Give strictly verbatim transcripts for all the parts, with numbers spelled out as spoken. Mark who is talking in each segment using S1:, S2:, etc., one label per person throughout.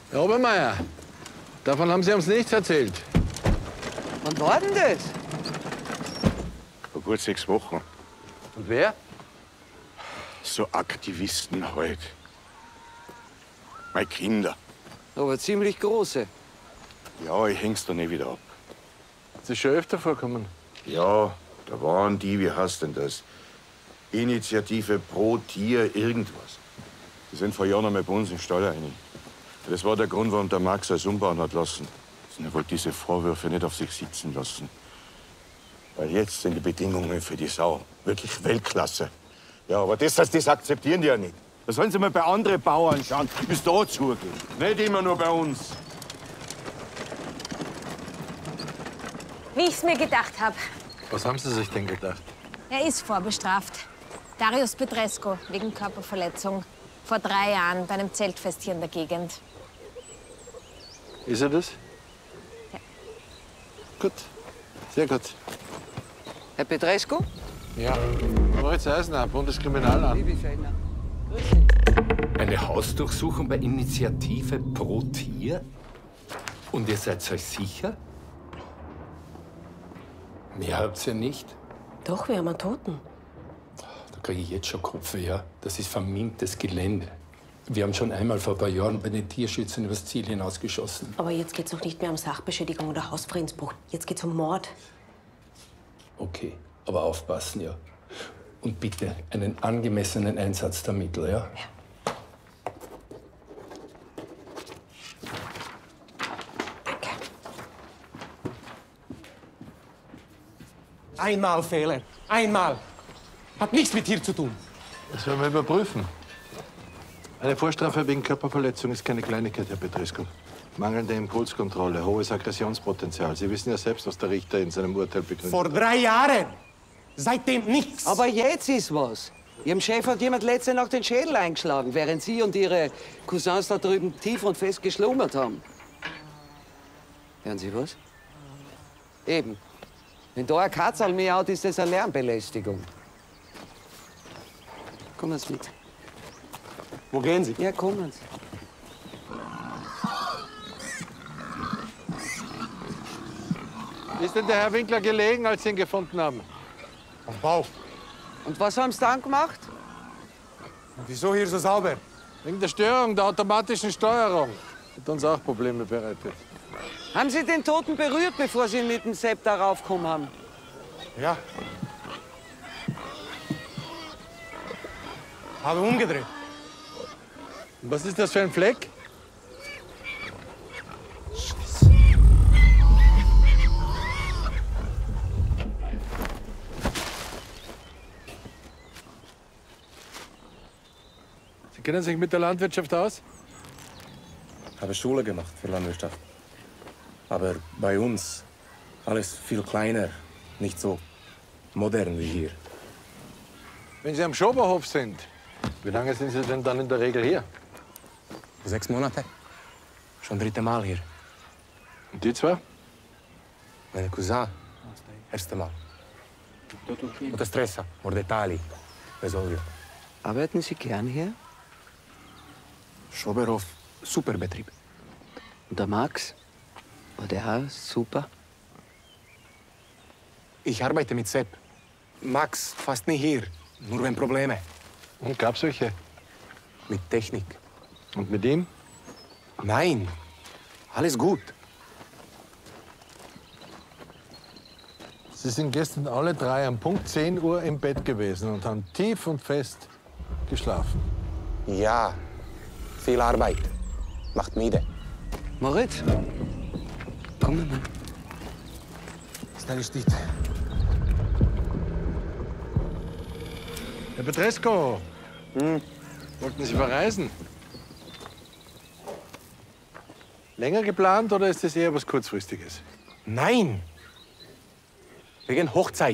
S1: Herr Obermeier, davon haben Sie uns nichts erzählt.
S2: Wann war denn das?
S3: Vor gut sechs Wochen.
S1: Und wer?
S3: So Aktivisten halt. Meine Kinder.
S2: Aber ziemlich große.
S3: Ja, ich häng's da nicht wieder ab.
S1: Das ist schon öfter vorkommen.
S3: Ja, da waren die, wie heißt denn das? Initiative pro Tier irgendwas. Die sind vor Jahren einmal bei uns in den Stall rein. Das war der Grund, warum der Max alles umbauen hat lassen. Er wollte diese Vorwürfe nicht auf sich sitzen lassen. Weil jetzt sind die Bedingungen für die Sau wirklich Weltklasse. Ja, aber das, das akzeptieren die ja nicht. Da sollen Sie mal bei anderen Bauern schauen, wie es da zugeht. Nicht immer nur bei uns.
S4: Wie ich's mir gedacht habe.
S1: Was haben Sie sich denn gedacht?
S4: Er ist vorbestraft. Darius Petrescu, wegen Körperverletzung. Vor drei Jahren bei einem Zeltfest hier in der Gegend.
S1: Ist er das?
S4: Ja.
S1: Gut, sehr gut.
S2: Herr Petrescu?
S1: Ja. Moritz Eisner, Bundeskriminalamt.
S2: Liebe Fellner. Grüß Sie.
S5: Eine Hausdurchsuchung bei Initiative pro Tier? Und ihr seid euch sicher? Mehr habt's ja nicht.
S6: Doch, wir haben einen Toten.
S5: Da kriege ich jetzt schon Kopfweh, ja. Das ist vermintes Gelände. Wir haben schon einmal vor ein paar Jahren bei den Tierschützern übers Ziel hinausgeschossen.
S6: Aber jetzt geht's noch nicht mehr um Sachbeschädigung oder Hausfriedensbruch. Jetzt geht's um Mord.
S5: Okay, aber aufpassen, ja. Und bitte einen angemessenen Einsatz der Mittel, ja?
S6: Ja. Danke.
S7: Einmal Fehler. Einmal. Hat nichts mit hier zu tun.
S1: Das werden wir überprüfen. Eine Vorstrafe wegen Körperverletzung ist keine Kleinigkeit, Herr Petrescu. Mangelnde Impulskontrolle, hohes Aggressionspotenzial. Sie wissen ja selbst, was der Richter in seinem Urteil begründet.
S7: Vor drei Jahren. Seitdem nichts.
S2: Aber jetzt ist was. Ihrem Chef hat jemand letzte Nacht den Schädel eingeschlagen, während Sie und Ihre Cousins da drüben tief und fest geschlummert haben. Hören Sie was? Eben. Wenn da ein Katzerl miaut, ist das eine Lärmbelästigung. Kommen Sie mit.
S7: Wo gehen Sie?
S2: Ja, kommen Sie.
S1: Wie ist denn der Herr Winkler gelegen, als Sie ihn gefunden haben?
S7: Am Bauch.
S2: Und was haben Sie dann gemacht?
S7: Und wieso hier so sauber?
S1: Wegen der Störung der automatischen Steuerung. Hat uns auch Probleme bereitet.
S2: Haben Sie den Toten berührt, bevor Sie mit dem Sepp darauf gekommen haben?
S7: Ja. Habe umgedreht.
S1: Und was ist das für ein Fleck? Sie kennen sich mit der Landwirtschaft aus?
S8: Habe Schule gemacht für Landwirtschaft. Aber bei uns alles viel kleiner, nicht so modern wie hier.
S1: Wenn Sie am Schoberhof sind, wie lange sind Sie denn dann in der Regel hier?
S8: Sechs Monate. Schon dritte Mal hier.
S1: Und die zwei?
S8: Meine Cousin. Erste Mal. Muita stressa, por detalhi. Resolvio.
S2: Arbeiten Sie gern hier?
S8: Schoberhof, super Betrieb.
S2: Und der Max? War der auch super?
S8: Ich arbeite mit Sepp. Max fast nie hier, nur wenn Probleme.
S1: Und gab's welche?
S8: Mit Technik.
S1: Und mit ihm?
S8: Nein, alles gut.
S1: Sie sind gestern alle drei am Punkt zehn Uhr im Bett gewesen und haben tief und fest geschlafen.
S8: Ja, viel Arbeit. Macht müde.
S2: Moritz? Komm mal.
S7: Stani steht.
S1: Herr Petrescu, hm. Wollten Sie verreisen? Länger geplant oder ist das eher was Kurzfristiges?
S8: Nein! Wegen Hochzeit.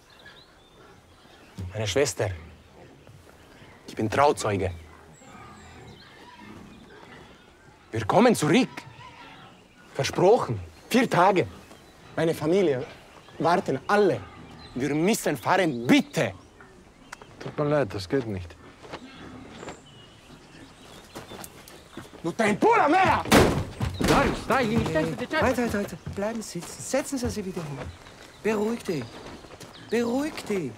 S8: Meine Schwester. Ich bin Trauzeuge. Wir kommen zurück. Versprochen. Vier Tage. Meine Familie warten alle. Wir müssen fahren, bitte.
S1: Tut mir leid, das geht nicht.
S7: Non tempo la mea!
S2: Darius, dai, Halt, halt, halt. Bleiben Sie sitzen. Setzen Sie sich wieder hin. Beruhig dich. Beruhig dich.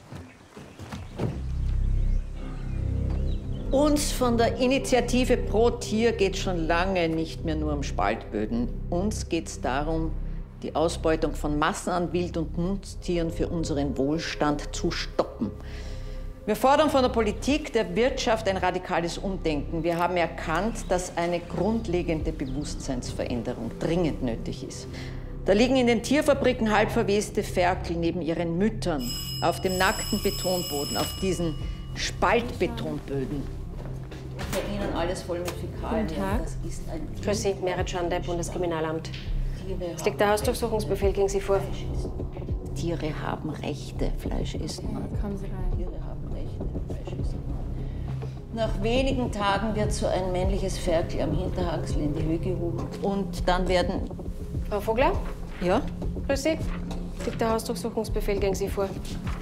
S9: Uns von der Initiative Pro Tier geht schon lange nicht mehr nur um Spaltböden. Uns geht es darum, die Ausbeutung von Massen an Wild- und Nutztieren für unseren Wohlstand zu stoppen. Wir fordern von der Politik, der Wirtschaft ein radikales Umdenken. Wir haben erkannt, dass eine grundlegende Bewusstseinsveränderung dringend nötig ist. Da liegen in den Tierfabriken halb verweste Ferkel neben ihren Müttern, auf dem nackten Betonboden, auf diesen Spaltbetonböden. Bei Ihnen alles voll mit Fäkalien.
S6: Guten Tag.
S9: Das ist ein
S6: Grüß Sie, Merit Schande, Bundeskriminalamt. Es liegt der Hausdurchsuchungsbefehl gegen Sie vor.
S9: Tiere haben Rechte, Fleisch essen.
S6: Okay, kommen Sie rein.
S9: Tiere haben Rechte, Fleisch essen. Nach wenigen Tagen wird so ein männliches Ferkel am Hinterhaxel in die Höhe gehoben. Und dann werden...
S6: Frau Vogler?
S9: Ja?
S6: Grüß Sie. Es liegt der Hausdurchsuchungsbefehl gegen Sie vor.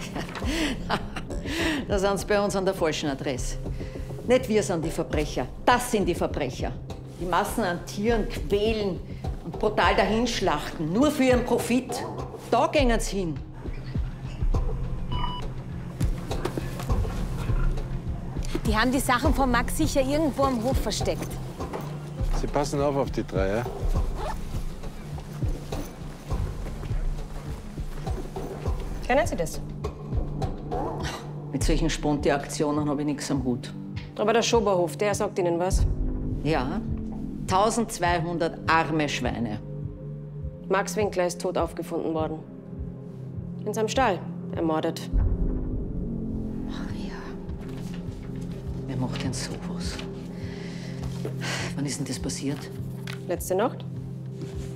S9: Da sind Sie bei uns an der falschen Adresse. Nicht wir sind die Verbrecher, das sind die Verbrecher. Die Massen an Tieren quälen und brutal dahinschlachten, nur für ihren Profit. Da gehen sie hin.
S4: Die haben die Sachen von Max sicher irgendwo am Hof versteckt.
S1: Sie passen auf auf die drei, ja?
S6: Kennen Sie das?
S9: Mit solchen Sponti-Aktionen habe ich nichts am Hut.
S6: Aber der Schoberhof, der sagt Ihnen was?
S9: Ja, eintausendzweihundert arme Schweine.
S6: Max Winkler ist tot aufgefunden worden. In seinem Stall, ermordet.
S9: Maria, wer macht denn sowas? Wann ist denn das passiert?
S6: Letzte Nacht?